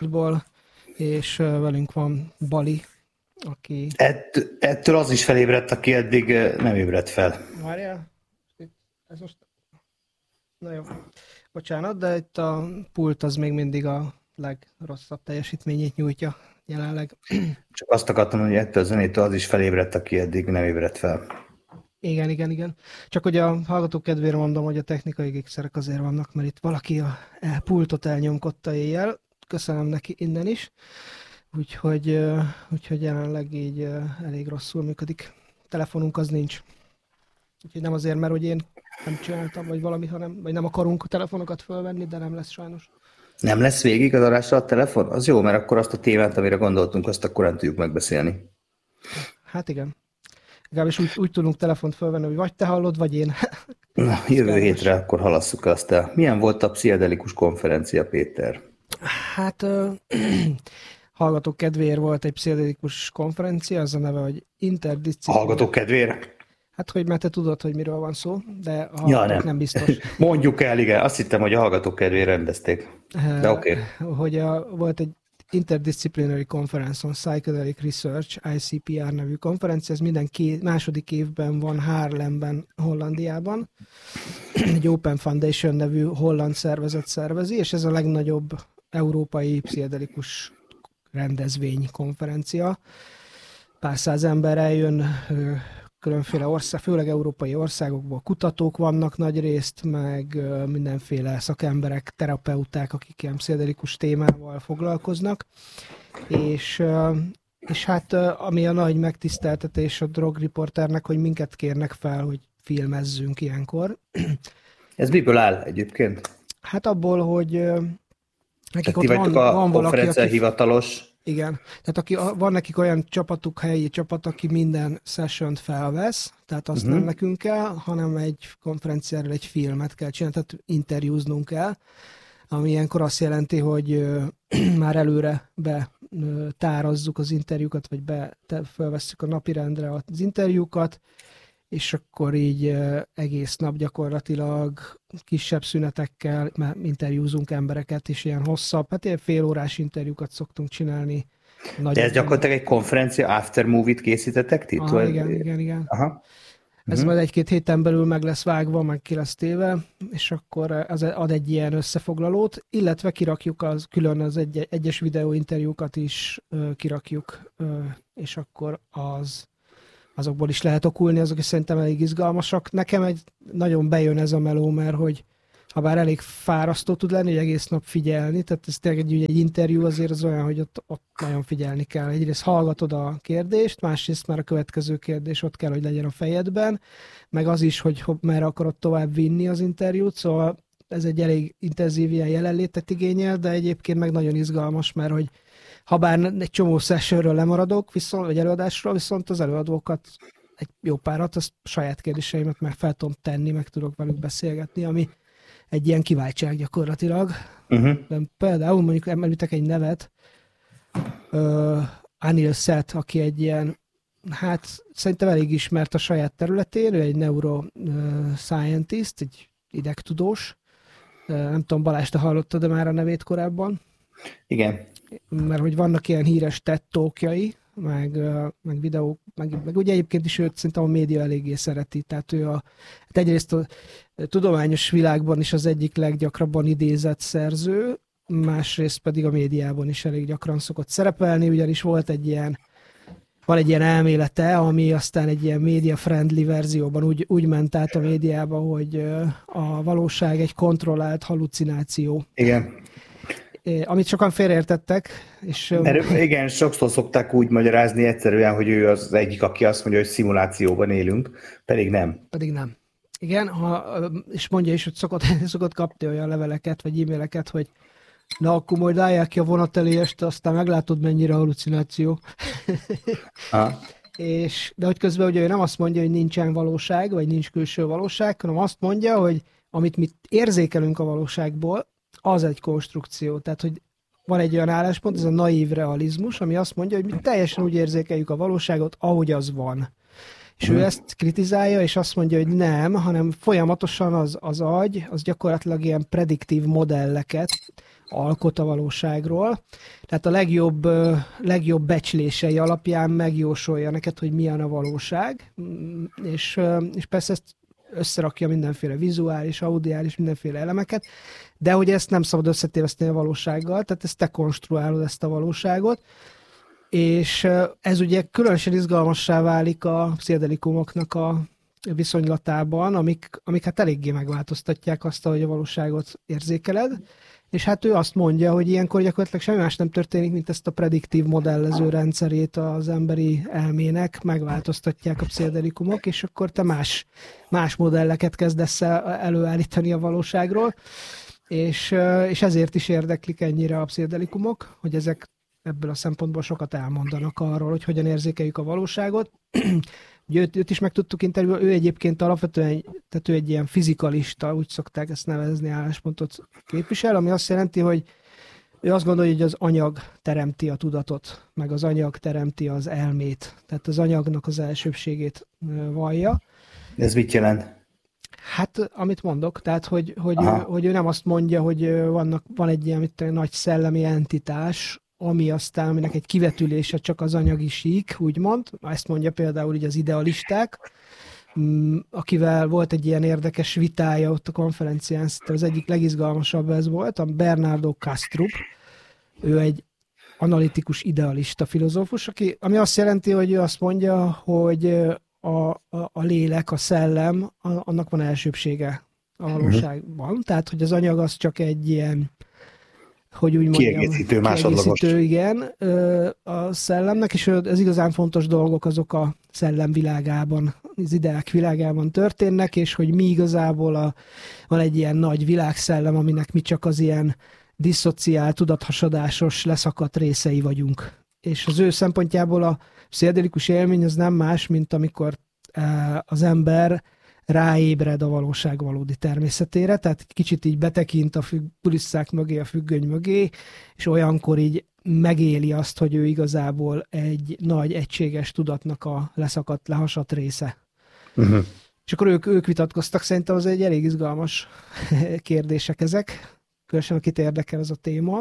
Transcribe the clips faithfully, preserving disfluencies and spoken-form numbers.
Seattle-ból, és velünk van Bali, aki... Ett, ettől az is felébredt, aki eddig nem ébredt fel. Várjál, ez most... Na jó, bocsánat, de itt a pult az még mindig a legrosszabb teljesítményét nyújtja jelenleg. Csak azt akartam, hogy ettől a zenétől az is felébredt, aki eddig nem ébredt fel. Igen, igen, igen. Csak hogy a hallgatók kedvére mondom, hogy a technikai gigszerek azért vannak, mert itt valaki a pultot elnyomkodta éjjel. Köszönöm neki innen is. Úgyhogy, úgyhogy jelenleg így elég rosszul működik. Telefonunk az nincs. Úgyhogy nem azért, mert hogy én nem csináltam, vagy valami, hanem, vagy nem akarunk telefonokat fölvenni, de nem lesz sajnos. Nem lesz végig az adásra a telefon? Az jó, mert akkor azt a témát, amire gondoltunk, azt akkor nem tudjuk megbeszélni. Hát igen. Legalábbis úgy, úgy tudunk telefont fölvenni, hogy vagy te hallod, vagy én. Na, jövő hétre akkor halasszuk azt el. Milyen volt a pszichedelikus konferencia, Péter? Hát ö, hallgatók kedvéért volt egy pszichedelikus konferencia, az a neve, hogy interdisziplin. Hallgatók kedvéért? Hát, hogy mert te tudod, hogy miről van szó, de a ja, nem. nem biztos. Mondjuk el, igen. Azt hittem, hogy a hallgatók kedvéért rendezték. De oké. Okay. Hogy a, volt egy Interdisciplinary Conference on Psychedelic Research, I C P R nevű konferencia, ez minden ké, második évben van Haarlemben, Hollandiában. Egy Open Foundation nevű holland szervezet szervezi, és ez a legnagyobb európai pszichedelikus rendezvény, konferencia. Pár száz ember eljön, különféle ország, főleg európai országokból kutatók vannak nagy részt, meg mindenféle szakemberek, terapeuták, akik ilyen pszichedelikus témával foglalkoznak. És, és hát ami a nagy megtiszteltetés a drogriporternek, hogy minket kérnek fel, hogy filmezzünk ilyenkor. Ez miből áll egyébként? Hát abból, hogy nekik Tehát ott van, a van valaki, aki... hivatalos... Igen, tehát aki, van nekik olyan csapatuk, helyi csapat, aki minden sessiont felvesz, tehát azt uh-huh. nem nekünk kell, hanem egy konferenciáról egy filmet kell csinálni, tehát interjúznunk kell, ami ilyenkor azt jelenti, hogy ö, már előre betárazzuk az interjúkat, vagy be, felvesszük a napirendre az interjúkat, és akkor így ö, egész nap gyakorlatilag kisebb szünetekkel interjúzunk embereket, és ilyen hosszabb, hát ilyen félórás interjúkat szoktunk csinálni. De ez gyakorlatilag egy konferencia after movie-t készítettek ti? Aha, igen, igen, igen. Aha. Ez uh-huh. majd egy-két héten belül meg lesz vágva, meg ki lesz téve, és akkor az ad egy ilyen összefoglalót, illetve kirakjuk az, külön az egy, egyes videóinterjúkat is ö, kirakjuk, ö, és akkor az azokból is lehet okulni, azok is szerintem elég izgalmasak. Nekem egy nagyon bejön ez a meló, mert hogy ha bár elég fárasztó tud lenni, hogy egész nap figyelni, tehát ez tényleg egy, egy interjú azért az olyan, hogy ott, ott nagyon figyelni kell. Egyrészt hallgatod a kérdést, másrészt már a következő kérdés ott kell, hogy legyen a fejedben, meg az is, hogy merre akarod tovább vinni az interjút, szóval ez egy elég intenzív ilyen jelenlétet igényel, de egyébként meg nagyon izgalmas, mert hogy ha bár egy csomó sessionről lemaradok, viszont, vagy előadásról, viszont az előadókat egy jó párat, az saját kérdéseimet meg fel tudom tenni, meg tudok velük beszélgetni, ami egy ilyen kiváltság gyakorlatilag. Uh-huh. Például mondjuk említek egy nevet, uh, Anil Seth, aki egy ilyen, hát szerintem elég ismert a saját területén, ő egy neuroscientist, egy idegtudós. Uh, nem tudom, Balázs, te hallottad de már a nevét korábban? Igen. Mert hogy vannak ilyen híres TED Talkjai, meg, meg videók, meg, meg ugye egyébként is őt szerintem a média eléggé szereti, tehát ő a, hát egyrészt a tudományos világban is az egyik leggyakrabban idézett szerző, másrészt pedig a médiában is elég gyakran szokott szerepelni, ugyanis volt egy ilyen, van egy ilyen elmélete, ami aztán egy ilyen media-friendly verzióban úgy, úgy ment át a médiába, hogy a valóság egy kontrollált halucináció. Igen. Amit sokan félreértettek. És, Mert igen, sokszor szokták úgy magyarázni egyszerűen, hogy ő az egyik, aki azt mondja, hogy szimulációban élünk, pedig nem. Pedig nem. Igen, ha, és mondja is, hogy szokott, szokott kapni olyan leveleket, vagy e-maileket, hogy na, akkor majd állják ki a vonat elé este, aztán meglátod, mennyire halucináció. és, de hogy közben ugye ő nem azt mondja, hogy nincsen valóság, vagy nincs külső valóság, hanem azt mondja, hogy amit mi érzékelünk a valóságból, az egy konstrukció. Tehát, hogy van egy olyan álláspont, ez a naív realizmus, ami azt mondja, hogy mi teljesen úgy érzékeljük a valóságot, ahogy az van. És ő ezt kritizálja, és azt mondja, hogy nem, hanem folyamatosan az, az agy, az gyakorlatilag ilyen prediktív modelleket alkot a valóságról. Tehát a legjobb, legjobb becslései alapján megjósolja neked, hogy milyen a valóság, és, és persze ezt összerakja mindenféle vizuális, audiális, mindenféle elemeket, de hogy ezt nem szabad összetéveszteni a valósággal, tehát ezt te konstruálod, ezt a valóságot, és ez ugye különösen izgalmassá válik a pszichedelikumoknak a viszonylatában, amik, amik hát eléggé megváltoztatják azt, hogy a valóságot érzékeled, és hát ő azt mondja, hogy ilyenkor gyakorlatilag semmi más nem történik, mint ezt a prediktív modellező rendszerét az emberi elmének megváltoztatják a pszichedelikumok, és akkor te más, más modelleket kezdesz előállítani a valóságról, és, és ezért is érdeklik ennyire a pszichedelikumok, hogy ezek ebből a szempontból sokat elmondanak arról, hogy hogyan érzékeljük a valóságot. Őt, őt is meg tudtuk interjúolni, ő egyébként alapvetően, tehát ő egy ilyen fizikalista, úgy szokták ezt nevezni, álláspontot képvisel, ami azt jelenti, hogy ő azt gondolja, hogy az anyag teremti a tudatot, meg az anyag teremti az elmét, tehát az anyagnak az elsőbségét vallja. Ez mit jelent? Hát, amit mondok, tehát, hogy, hogy, ő, hogy ő nem azt mondja, hogy vannak, van egy ilyen mit, nagy szellemi entitás, ami aztán, aminek egy kivetülése csak az anyagi sík, úgymond. Ezt mondja például így az idealisták, akivel volt egy ilyen érdekes vitája ott a konferencián, az egyik legizgalmasabb ez volt, a Bernardo Kastrup. Ő egy analitikus idealista filozófus, aki, ami azt jelenti, hogy ő azt mondja, hogy a, a, a lélek, a szellem, a, annak van elsőbsége a valóságban. Uh-huh. Tehát, hogy az anyag az csak egy ilyen, hogy úgy mondjam, kiegészítő, másodlagos. Kiegészítő, igen, a szellemnek, és az igazán fontos dolgok azok a szellem világában, az ideák világában történnek, és hogy mi igazából a, van egy ilyen nagy világszellem, aminek mi csak az ilyen disszociált, tudathasadásos, leszakadt részei vagyunk. És az ő szempontjából a pszichedelikus élmény az nem más, mint amikor az ember ráébred a valóság valódi természetére, tehát kicsit így betekint a függ, kulisszák mögé, a függöny mögé, és olyankor így megéli azt, hogy ő igazából egy nagy, egységes tudatnak a leszakadt, lehasadt része. Uh-huh. És akkor ők, ők vitatkoztak, szerintem az egy elég izgalmas kérdések ezek, különösen akit érdekel ez a téma.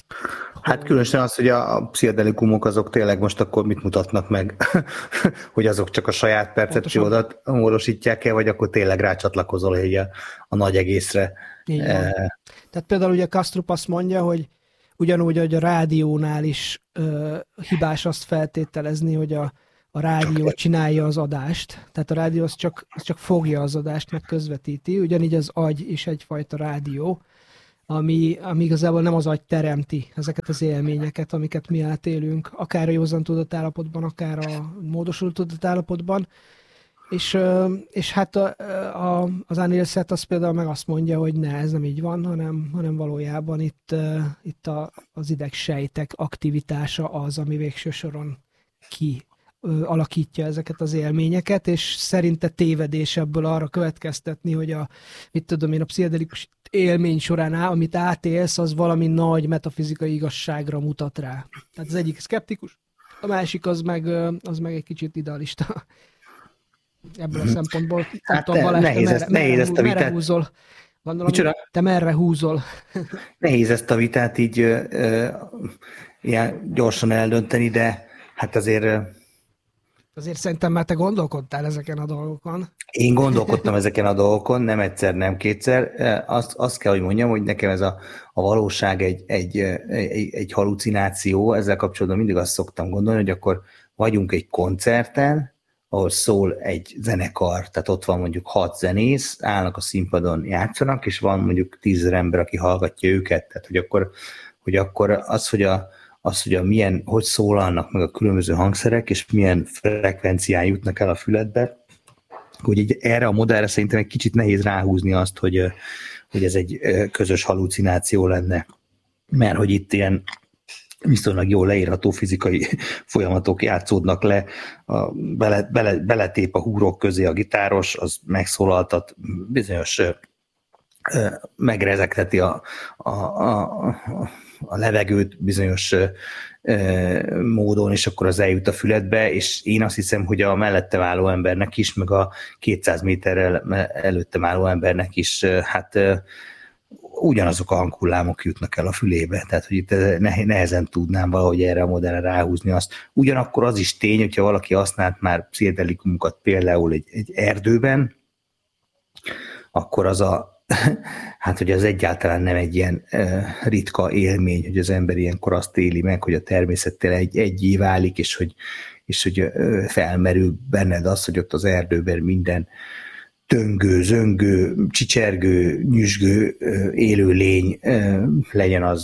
Hát különösen az, hogy a, a pszichedelikumok azok tényleg most akkor mit mutatnak meg, hogy azok csak a saját percepciódat módosítják el, vagy akkor tényleg rácsatlakozol hogy a, a nagy egészre. E... Tehát például ugye Kastrup azt mondja, hogy ugyanúgy, hogy a rádiónál is ö, hibás azt feltételezni, hogy a, a rádió csak csinálja az adást, tehát a rádió az csak, az csak fogja az adást, meg közvetíti, ugyanígy az agy is egyfajta rádió, Ami, ami igazából nem az agy teremti ezeket az élményeket, amiket mi átélünk, akár a józan tudatállapotban, akár a módosult tudatállapotban. És, és hát a, a, az Anilset az például meg azt mondja, hogy ne, ez nem így van, hanem, hanem valójában itt, itt a, az idegsejtek aktivitása az, ami végső soron ki alakítja ezeket az élményeket, és szerinte tévedés ebből arra következtetni, hogy a, mit tudom én, a pszichedelikus élmény során, amit átélsz, az valami nagy metafizikai igazságra mutat rá. Tehát az egyik szkeptikus, a másik az meg, az meg egy kicsit idealista. Ebből a szempontból. Hát tudom, Balázs, nehéz, merre, ezt, nehéz merre, ezt a vitát. Merre húzol? Gondolom, te merre húzol? Nehéz ezt a vitát így ö, ö, ilyen gyorsan eldönteni, de hát azért... Azért szerintem már te gondolkodtál ezeken a dolgokon. Én gondolkodtam ezeken a dolgokon, nem egyszer, nem kétszer. Azt, azt kell, hogy mondjam, hogy nekem ez a, a valóság egy, egy, egy, egy halucináció. Ezzel kapcsolatban mindig azt szoktam gondolni, hogy akkor vagyunk egy koncerten, ahol szól egy zenekar, tehát ott van mondjuk hat zenész, állnak a színpadon, játszanak, és van mondjuk tízezer ember, aki hallgatja őket. Tehát, hogy akkor, hogy akkor az, hogy a az, hogy a milyen, hogy szólalnak meg a különböző hangszerek, és milyen frekvencián jutnak el a füledbe, hogy így erre a modellre szerintem egy kicsit nehéz ráhúzni azt, hogy, hogy ez egy közös halucináció lenne. Mert hogy itt ilyen viszonylag jól leírható fizikai folyamatok játszódnak le, a, bele, bele, beletép a húrok közé a gitáros, az megszólaltat bizonyos megrezegteti a, a, a, a levegőt bizonyos módon, és akkor az eljut a füledbe, és én azt hiszem, hogy a mellettem álló embernek is, meg a kétszáz méterrel előttem álló embernek is, hát ugyanazok a hanghullámok jutnak el a fülébe, tehát hogy itt nehezen tudnám valahogy erre a modellre ráhúzni azt. Ugyanakkor az is tény, hogyha valaki használt már pszichedelikumokat például egy, egy erdőben, akkor az a hát, hogy az egyáltalán nem egy ilyen uh, ritka élmény, hogy az ember ilyenkor azt éli meg, hogy a természettel egy, egyé válik, és hogy, és hogy uh, felmerül benned az, hogy ott az erdőben minden töngő, zöngő, csicsergő, nyüzsgő uh, élőlény uh, legyen az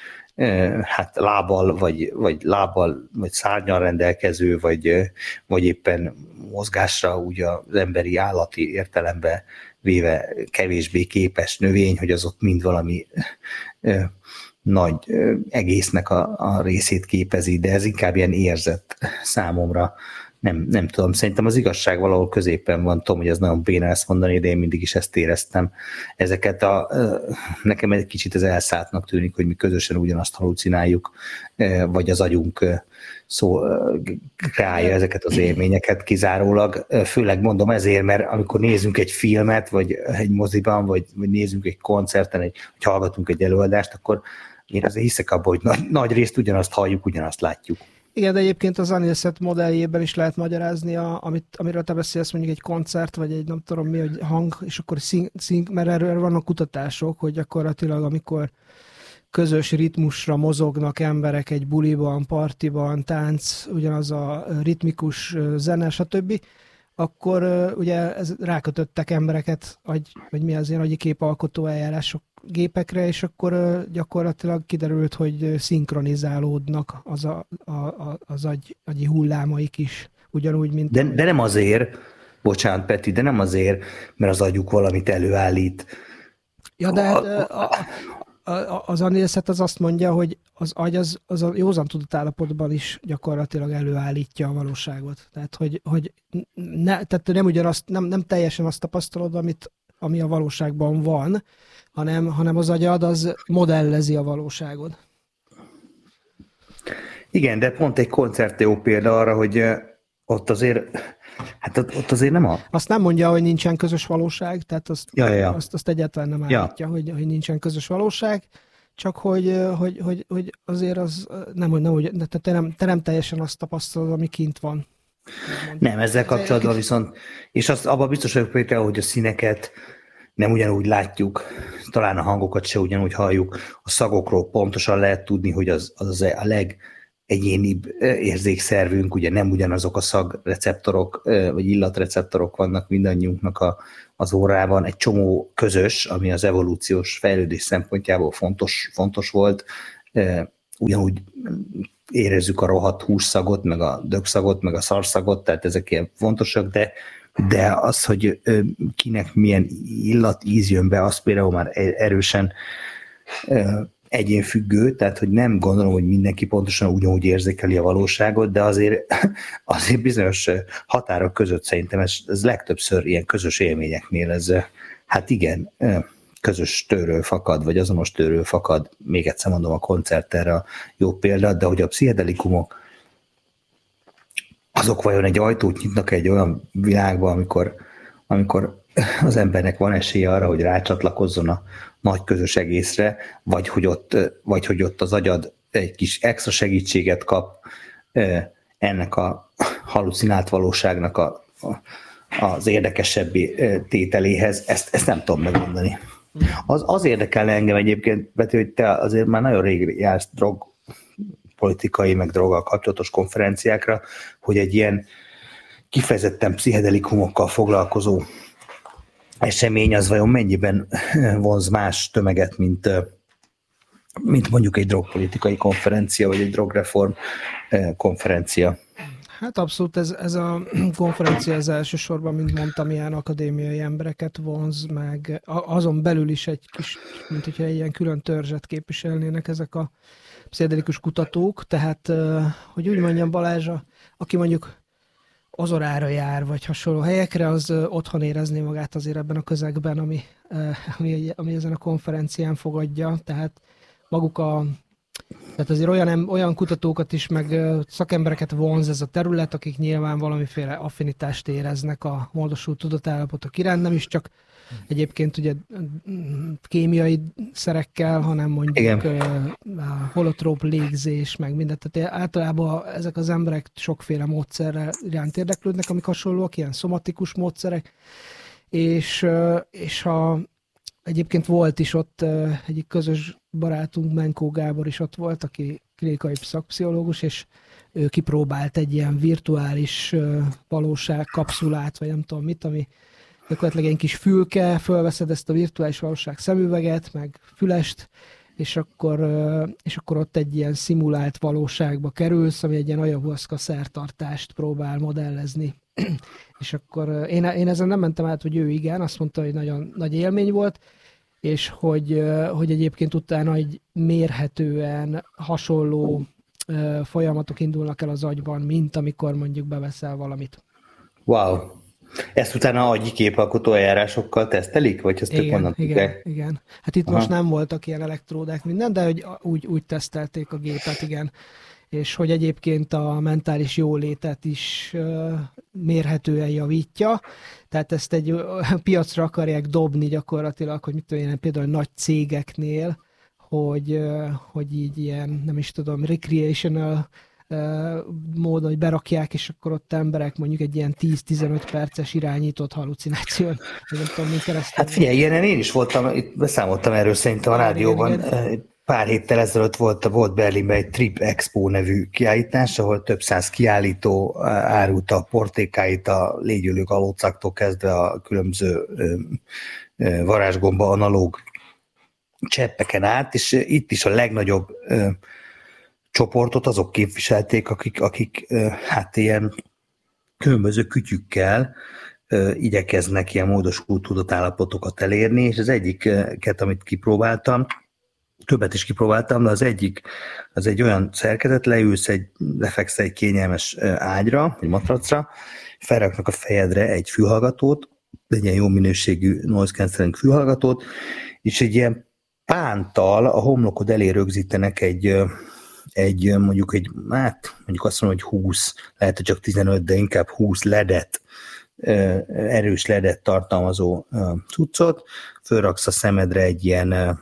uh, hát lábbal, vagy, vagy lábbal, vagy szárnyal rendelkező, vagy, uh, vagy éppen mozgásra úgy az emberi állati értelemben véve kevésbé képes növény, hogy az ott mind valami ö, nagy ö, egésznek a, a részét képezi, de ez inkább ilyen érzett számomra. Nem, nem tudom, szerintem az igazság valahol középen van, tudom, hogy ez nagyon béna ezt mondani, de én mindig is ezt éreztem. Ezeket a, ö, nekem egy kicsit ez elszálltnak tűnik, hogy mi közösen ugyanazt halucináljuk, ö, vagy az agyunk ö, szó kreálja ezeket az élményeket kizárólag. Főleg mondom ezért, mert amikor nézünk egy filmet, vagy egy moziban, vagy, vagy nézünk egy koncerten, egy, vagy hallgatunk egy előadást, akkor én azért hiszek abban, hogy nagy, nagy részt ugyanazt halljuk, ugyanazt látjuk. Igen, de egyébként az Anilset modelljében is lehet magyarázni, a, amit, amiről te beszélsz, mondjuk egy koncert, vagy egy nem tudom mi, hogy hang, és akkor szín, szín, mert erről vannak kutatások, hogy gyakorlatilag amikor közös ritmusra mozognak emberek egy buliban, partiban, tánc, ugyanaz a ritmikus zene, stb., akkor uh, ugye ez, rákötöttek embereket, agy, vagy mi az ilyen agyi képalkotó eljárások gépekre, és akkor uh, gyakorlatilag kiderült, hogy szinkronizálódnak az, a, a, a, az agy, agyi hullámaik is, ugyanúgy, mint... De, de nem azért, bocsánat Peti, de nem azért, mert az agyuk valamit előállít. Ja, de hát, a, a, az Anilset az azt mondja, hogy az agy az, az a józan tudatállapotban is gyakorlatilag előállítja a valóságot. Tehát, hogy, hogy ne, tehát nem, ugyanazt, nem, nem teljesen azt tapasztalod, amit, ami a valóságban van, hanem, hanem az agyad az modellezi a valóságot. Igen, de pont egy koncert jó példa arra, hogy ott azért, hát ott azért nem a... Azt nem mondja, hogy nincsen közös valóság, tehát azt, ja, ja, ja. azt, azt egyáltalán nem állítja, ja. hogy, hogy nincsen közös valóság, csak hogy, hogy, hogy, hogy azért az nem, hogy, nem, hogy te, nem, te nem teljesen azt tapasztalod, ami kint van. Nem, ezzel kapcsolatban viszont, és azt, abban biztos vagyok például, hogy a színeket nem ugyanúgy látjuk, talán a hangokat se ugyanúgy halljuk, a szagokról pontosan lehet tudni, hogy az, az a leg egyénibb érzékszervünk, ugye nem ugyanazok a szagreceptorok, vagy illatreceptorok vannak mindannyiunknak a, az órában, egy csomó közös, ami az evolúciós fejlődés szempontjából fontos, fontos volt, ugyanúgy érezzük a rohadt hússzagot, meg a dögszagot, meg a szarszagot, tehát ezek ilyen fontosak, de, de az, hogy kinek milyen illat, íz jön be, az például már erősen egyénfüggő, tehát hogy nem gondolom, hogy mindenki pontosan ugyanúgy érzékeli a valóságot, de azért, azért bizonyos határok között szerintem ez, ez legtöbbször ilyen közös élményeknél ez, hát igen, közös tőről fakad, vagy azonos tőről fakad, még egyszer mondom, a koncert erre a jó példa, de hogy a pszichedelikumok azok vajon egy ajtót nyitnak egy olyan világba, amikor, amikor az embernek van esélye arra, hogy rácsatlakozzon a nagy közös egészre, vagy hogy ott, vagy hogy ott az agyad egy kis extra segítséget kap ennek a halucinált valóságnak a, a, az érdekesebb tételéhez, ezt, ezt nem tudom megmondani. Az, az érdekelne engem egyébként, Beti, hogy te azért már nagyon rég jársz drogpolitikai, meg droggal kapcsolatos konferenciákra, hogy egy ilyen kifejezetten pszichedelikumokkal foglalkozó esemény az vajon mennyiben vonz más tömeget, mint, mint mondjuk egy drogpolitikai konferencia, vagy egy drogreform konferencia? Hát abszolút ez, ez a konferencia az elsősorban, mint mondtam, ilyen akadémiai embereket vonz, meg azon belül is egy kis, mint hogyha ilyen külön törzset képviselnének ezek a pszichedelikus kutatók, tehát, hogy úgy mondjam, Balázs, aki mondjuk Ozorára jár, vagy hasonló helyekre, az otthon érezni magát azért ebben a közegben, ami, ami, ami ezen a konferencián fogadja. Tehát maguk a Tehát azért olyan, olyan kutatókat is, meg szakembereket vonz ez a terület, akik nyilván valamiféle affinitást éreznek a módosult tudatállapotok iránt, nem is csak egyébként ugye kémiai szerekkel, hanem mondjuk Igen. holotróp légzés, meg mindent. Tehát általában ezek az emberek sokféle módszerrel iránt érdeklődnek, amik hasonlóak, ilyen szomatikus módszerek, és, és a Egyébként volt is ott egyik közös barátunk, Menkó Gábor is ott volt, aki klinikai szakpszichológus, és ő kipróbált egy ilyen virtuális valóság kapszulát, vagy nem tudom mit, ami gyakorlatilag egy kis fülke, fölveszed ezt a virtuális valóság szemüveget, meg fülest, és akkor, és akkor ott egy ilyen szimulált valóságba kerülsz, ami egy ilyen ayahuasca szertartást próbál modellezni. És akkor én, én ezen nem mentem át, hogy ő igen, azt mondta, hogy nagyon nagy élmény volt, és hogy, hogy egyébként utána egy mérhetően hasonló folyamatok indulnak el az agyban, mint amikor mondjuk beveszel valamit. Wow! Ezt utána agyi képalkotó eljárásokkal tesztelik? Vagy ezt igen, igen, igen. Hát itt Aha. most nem voltak ilyen elektródák minden, de hogy úgy, úgy tesztelték a gépet, igen. És hogy egyébként a mentális jólétet is uh, mérhetően javítja. Tehát ezt egy uh, piacra akarják dobni gyakorlatilag, hogy mit tudom én, például nagy cégeknél, hogy, uh, hogy így ilyen, nem is tudom, recreational uh, módon, hogy berakják, és akkor ott emberek mondjuk egy ilyen tíz-tizenöt perces irányított halucináción, nem tudom, mint keresztül. Hát figyelj, ilyen én is voltam, itt beszámoltam erről szerintem a rádióban, igen, igen. Pár héttel ezelőtt volt, volt Berlinben egy Trip Expo nevű kiállítás, ahol több száz kiállító árulta a portékáit a légyülők alócaktól kezdve a különböző varázsgomba analóg cseppeken át, és itt is a legnagyobb ö, csoportot azok képviselték, akik, akik ö, hát ilyen különböző kütyükkel ö, igyekeznek ilyen módosult tudatállapotokat elérni, és az egyiket, amit kipróbáltam, többet is kipróbáltam, de az egyik, az egy olyan szerkezet, leülsz egy, lefeksz egy kényelmes ágyra, egy matracra, felraknak a fejedre egy fülhallgatót, egy ilyen jó minőségű noise cancelling fülhallgatót, és egy ilyen pántal a homlokod elé rögzítenek egy, egy mondjuk egy, hát mondjuk azt mondom, hogy húsz, lehet, hogy csak tizenöt, de inkább húsz ledet, erős ledet tartalmazó cuccot, fölraksz a szemedre egy ilyen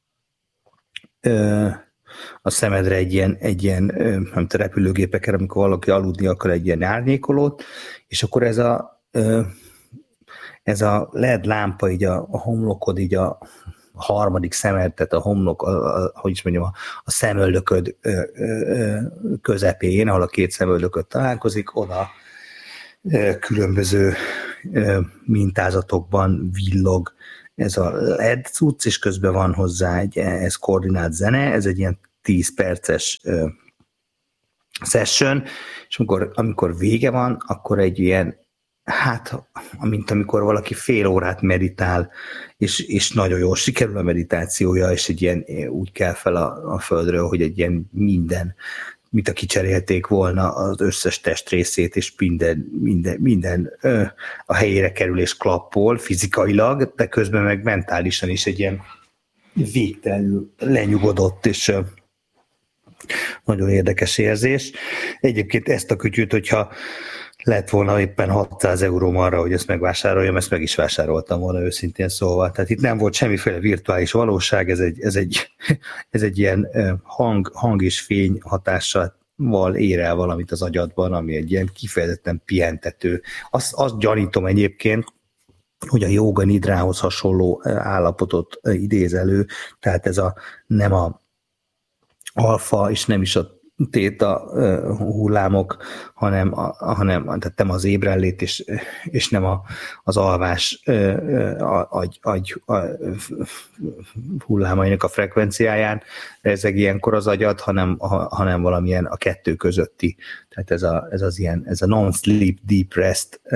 a szemedre egy ilyen, egy ilyen nem tudom, repülőgépekre, amikor valaki aludni akar, egy ilyen árnyékolót, és akkor ez a, ez a el é dé lámpa, így a, a homlokod, így a harmadik szemed, tehát a homlok, a, a, hogy is mondjam, a, a szemöldököd közepén, ahol a két szemöldököd találkozik, oda különböző mintázatokban villog ez a el é dé cucc, és közben van hozzá egy ez koordinált zene, ez egy ilyen tíz perces uh, session, és amikor, amikor vége van, akkor egy ilyen, hát, mint amikor valaki fél órát meditál, és, és nagyon jól sikerül a meditációja, és egy ilyen úgy kell fel a, a földről, hogy egy ilyen minden, mint a kicserélték volna az összes testrészét, és minden, minden, minden ö, a helyére kerül és klappol fizikailag, de közben meg mentálisan is egy ilyen végtelenül lenyugodott, és ö, nagyon érdekes érzés. Egyébként ezt a kütyűt, hogyha lett volna éppen hatszáz euróm arra, hogy ezt megvásároljam, ezt meg is vásároltam volna őszintén szóval. Tehát itt nem volt semmiféle virtuális valóság, ez egy, ez egy, ez egy ilyen hang, hang és fény hatással ér el valamit az agyadban, ami egy ilyen kifejezetten pihentető. Azt, azt gyanítom egyébként, hogy a jóga nidrához hasonló állapotot idéz elő, tehát ez a nem a alfa, és nem is a téta uh, hullámok, hanem, a, hanem tehát nem az ébrenlét, és, és nem a, az alvás uh, agy, agy uh, hullámainak a frekvenciáján rezeg ilyenkor az agyad, hanem, ha, hanem valamilyen a kettő közötti. Tehát ez, a, ez az ilyen, ez a non-sleep deep rest uh,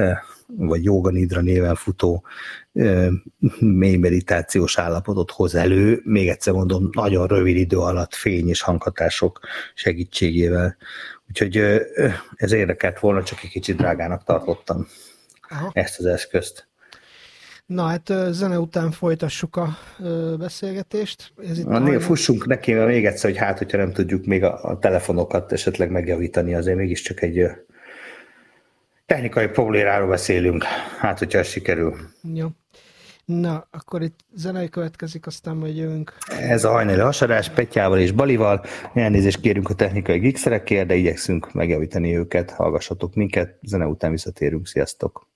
vagy jóga nidra néven futó mély meditációs állapotot hoz elő, még egyszer mondom, nagyon rövid idő alatt fény és hanghatások segítségével. Úgyhogy ez érdekelt volna, csak egy kicsit drágának tartottam Aha. ezt az eszközt. Na hát zene után folytassuk a beszélgetést. Ez itt Na, fussunk neki még egyszer, hogy hát, hogyha nem tudjuk még a, a telefonokat esetleg megjavítani, azért mégiscsak egy technikai problémáról beszélünk, hát, hogyha ez sikerül. Jó. Na, akkor itt zenei következik, aztán majd jövünk. Ez a hajnali hasadás Petyával és Balival. Elnézést kérünk a technikai gigszerekért, de igyekszünk megjavítani őket. Hallgassatok minket, zene után visszatérünk. Sziasztok!